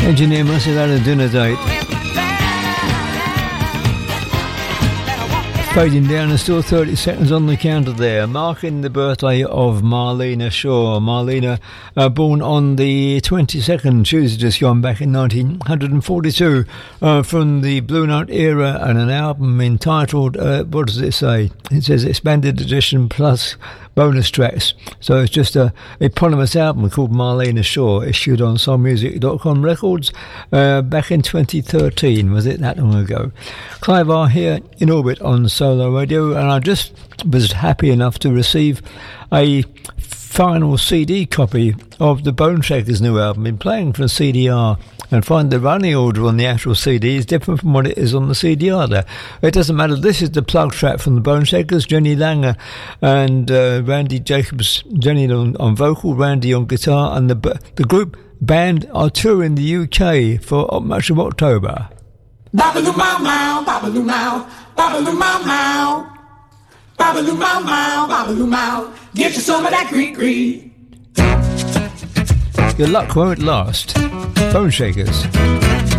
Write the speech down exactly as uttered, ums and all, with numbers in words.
Engineer must have had a dinner date. Fading down, there's still thirty seconds on the counter there, marking the birthday of Marlena Shaw. Marlena, uh, born on the twenty-second, Tuesday just gone back in nineteen forty-two, uh, from the Blue Note era, and an album entitled, uh, what does it say? It says Expanded Edition plus bonus tracks. So it's just a eponymous album called Marlena Shaw, issued on soul music dot com records uh, back in twenty thirteen. Was it that long ago? Clive R here in orbit on Solo Radio, and I just was happy enough to receive a final C D copy of the Bone Shakers' new album. Been playing for C D R, and find the running order on the actual C D is different from what it is on the C D R there. It doesn't matter. This is the plug track from the Bone Shakers, Jenny Langer and uh, Randy Jacobs, Jenny on, on vocal, Randy on guitar, and the the group band are touring the U K for much of October. Babaloo mau mau, babaloo mau, babaloo mau mau, babaloo mau mau, babaloo mau. Get you some of that Greek Greek. Your luck won't last. Bone Shakers.